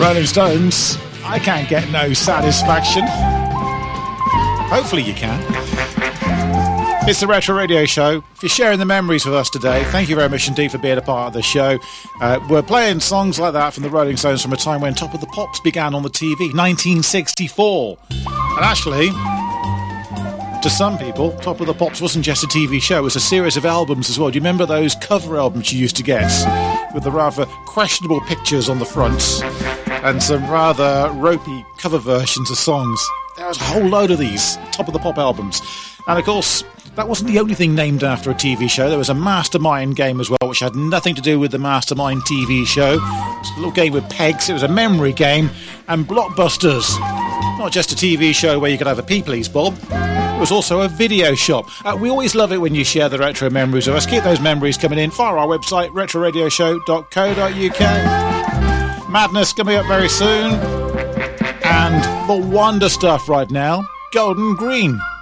Rolling Stones, I can't get no satisfaction. Hopefully you can. It's the Retro Radio Show. If you're sharing the memories with us today, thank you very much indeed for being a part of the show. We're playing songs like that from the Rolling Stones from a time when Top of the Pops began on the TV, 1964. And actually, to some people, Top of the Pops wasn't just a TV show, it was a series of albums as well. Do you remember those cover albums you used to get with the rather questionable pictures on the fronts and some rather ropey cover versions of songs? There was a whole load of these Top of the Pop albums. And of course, that wasn't the only thing named after a TV show. There was a Mastermind game as well, which had nothing to do with the Mastermind TV show. It was a little game with pegs. It was a memory game. And Blockbusters. Not just a TV show where you could have a pee please, Bob. It was also a video shop. We always love it when you share the retro memories with us. Keep those memories coming in via our website, retroradioshow.co.uk. Madness coming up very soon. And the wonder stuff right now, Golden Green.